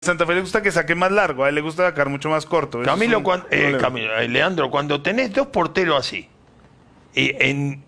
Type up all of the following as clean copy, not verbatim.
Santa Fe le gusta que saque más largo, a él le gusta sacar mucho más corto. Camilo, Leandro, cuando tenés dos porteros así, que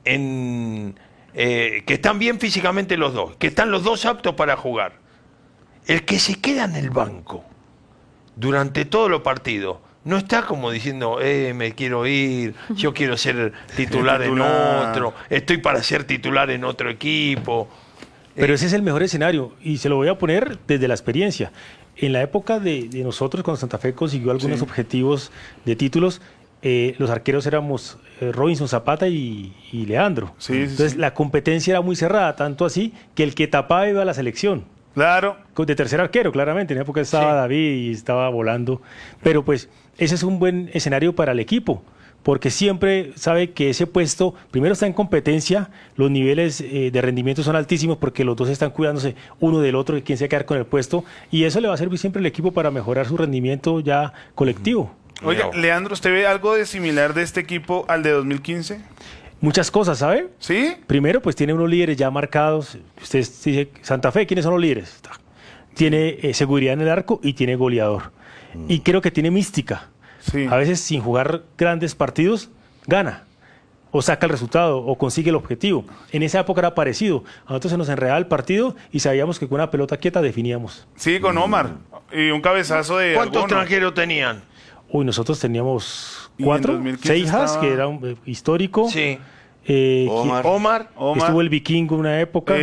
están bien físicamente los dos, que están los dos aptos para jugar, el que se queda en el banco durante todos los partidos, no está como diciendo, me quiero ir, yo quiero ser titular en otro, estoy para ser titular en otro equipo. Pero ese es el mejor escenario, y se lo voy a poner desde la experiencia. En la época de nosotros, cuando Santa Fe consiguió algunos objetivos de títulos, los arqueros éramos Robinson, Zapata y Leandro. Entonces la competencia era muy cerrada, tanto así que el que tapaba iba a la selección. Claro. De tercer arquero, claramente. En la época estaba David y estaba volando. Pero pues ese es un buen escenario para el equipo, porque siempre sabe que ese puesto, primero está en competencia, los niveles de rendimiento son altísimos porque los dos están cuidándose uno del otro de quién se va a quedar con el puesto, y eso le va a servir siempre al equipo para mejorar su rendimiento ya colectivo. Oiga, Leandro, ¿usted ve algo de similar de este equipo al de 2015? Muchas cosas, ¿sabe? ¿Sí? Primero, pues tiene unos líderes ya marcados. Usted dice, Santa Fe, ¿quiénes son los líderes? Tiene seguridad en el arco y tiene goleador. Y creo que tiene mística. Sí. A veces sin jugar grandes partidos, gana, o saca el resultado, o consigue el objetivo. En esa época era parecido. A nosotros se nos enredaba el partido y sabíamos que con una pelota quieta definíamos. Sí, con Omar. Y un cabezazo de ¿Cuántos alguno extranjeros tenían? Uy, nosotros teníamos Y 4, en 2015 Seijas, estaba... que era un histórico. Sí. Omar. Estuvo el Vikingo una época.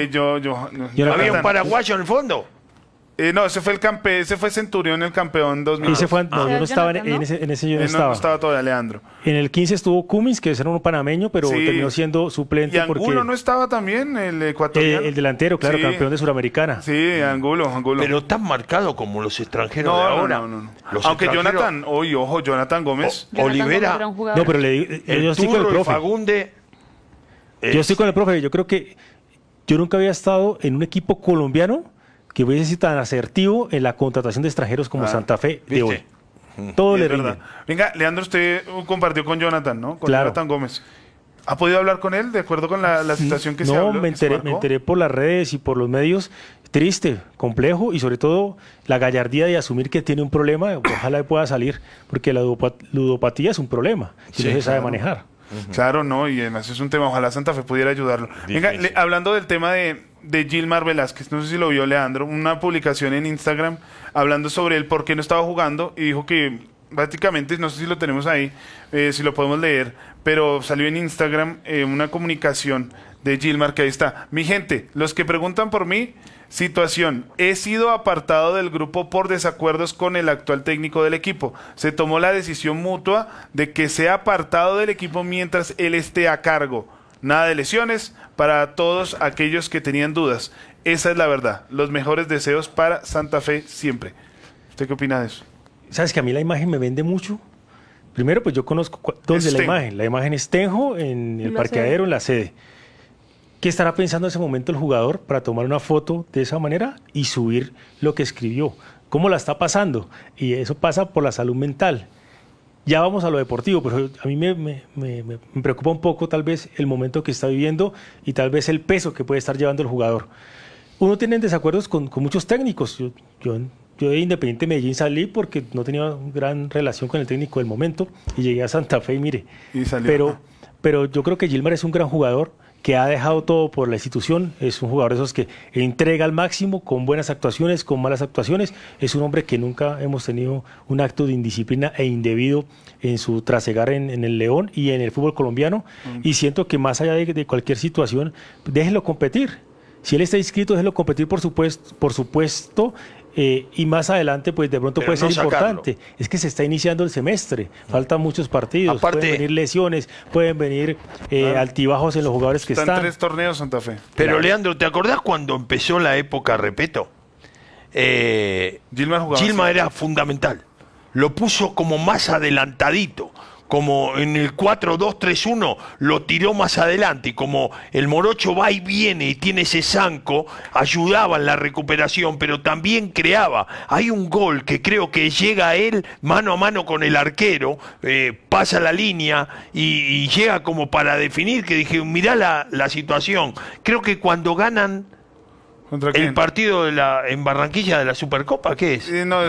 Había un paraguayo en el fondo. No, ese fue ese fue Centurión, el campeón 2000. Ese fue, no, yo no estaba en ese yo no estaba. No estaba todavía Leandro. En el 15 estuvo Cummins, que era un panameño, pero terminó siendo suplente. Y Angulo porque no estaba también, el ecuatoriano. El delantero, claro, Sí. campeón de Suramericana. Sí, Angulo. Pero tan marcado como los extranjeros de ahora. No. Los Aunque extranjeros- ojo, Jonathan Gómez. Olivera, No, pero yo el estoy con el Turro, el profe. Fagunde. Yo estoy con el profe. Yo creo que yo nunca había estado en un equipo colombiano que hubiese sido tan asertivo en la contratación de extranjeros como Santa Fe de hoy. Todo Sí, le es rinde. verdad. Venga, Leandro, usted compartió con Jonathan, ¿no? Con Claro. Jonathan Gómez. ¿Ha podido hablar con él de acuerdo con la situación que se habló? No, me enteré por las redes y por los medios. Triste, complejo, y sobre todo la gallardía de asumir que tiene un problema. Ojalá pueda salir, porque la ludopatía es un problema si no se sabe manejar. Claro, no, y además es un tema, ojalá Santa Fe pudiera ayudarlo. Venga, hablando del tema de Gilmar Velázquez, no sé si lo vio Leandro, una publicación en Instagram hablando sobre el por qué no estaba jugando, y dijo que prácticamente, no sé si lo tenemos ahí, si lo podemos leer, pero salió en Instagram una comunicación de Gilmar, que ahí está: mi gente, los que preguntan por mí, situación: he sido apartado del grupo por desacuerdos con el actual técnico del equipo. Se tomó la decisión mutua de que sea apartado del equipo mientras él esté a cargo. Nada de lesiones para todos aquellos que tenían dudas. Esa es la verdad. Los mejores deseos para Santa Fe siempre. ¿Usted qué opina de eso? ¿Sabes que a mí la imagen me vende mucho? Primero, pues yo conozco dos de la imagen. La imagen es Tenjo en el parqueadero, en la sede. ¿Qué estará pensando en ese momento el jugador para tomar una foto de esa manera y subir lo que escribió? ¿Cómo la está pasando? Y eso pasa por la salud mental. Ya vamos a lo deportivo, pero a mí me preocupa un poco tal vez el momento que está viviendo y tal vez el peso que puede estar llevando el jugador. Uno tiene desacuerdos con muchos técnicos. Yo de Independiente Medellín salí porque no tenía gran relación con el técnico del momento y llegué a Santa Fe y mire. Y salió. Pero yo creo que Gilmar es un gran jugador que ha dejado todo por la institución. Es un jugador de esos que entrega al máximo, con buenas actuaciones, con malas actuaciones. Es un hombre que nunca hemos tenido un acto de indisciplina e indebido en su trasegar en el León y en el fútbol colombiano. Y siento que más allá de cualquier situación, déjenlo competir. Si él está inscrito, déjenlo competir por supuesto. Y más adelante, pues de pronto puede ser importante. Es que se está iniciando el semestre, faltan muchos partidos, pueden venir lesiones, pueden venir altibajos en los jugadores que están. 3 torneos Santa Fe. Pero claro. Leandro, ¿te acordás cuando empezó la época Repeto? Gilmar era fundamental. Lo puso como más adelantadito. Como en el 4-2-3-1 lo tiró más adelante, y como el Morocho va y viene y tiene ese zanco, ayudaba en la recuperación, pero también creaba. Hay un gol que creo que llega a él mano a mano con el arquero, pasa la línea y llega como para definir, que dije, mirá la situación. Creo que cuando ganan ¿Contra ¿El quién? partido en Barranquilla de la Supercopa qué es? No,